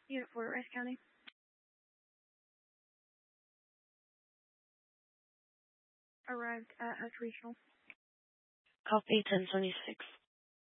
Unit 4, Rice County. Arrived at Oak Regional. Copy 1026.